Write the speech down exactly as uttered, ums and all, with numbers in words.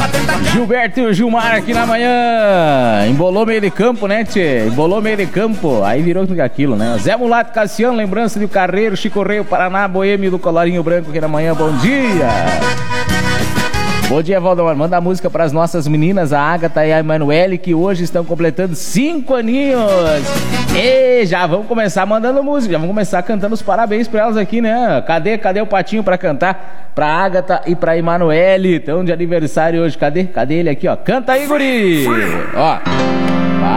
Gilberto e o Gilmar aqui na manhã. Embolou meio de campo, né, tchê? Embolou meio de campo. Aí virou tudo aquilo, né? Zé Mulato Cassiano, lembrança do Carreiro, Chico Rei, Paraná, Boêmio do Colarinho Branco aqui na manhã. Bom dia. Bom dia, Valdemar. Manda a música para as nossas meninas, a Agatha e a Emanuele, que hoje estão completando cinco aninhos. E já vamos começar mandando música, já vamos começar cantando os parabéns para elas aqui, né? Cadê, cadê o Patinho para cantar? Pra Agatha e pra Emanuele, estão de aniversário hoje. Cadê? Cadê ele aqui, ó? Canta aí, guri! Ó.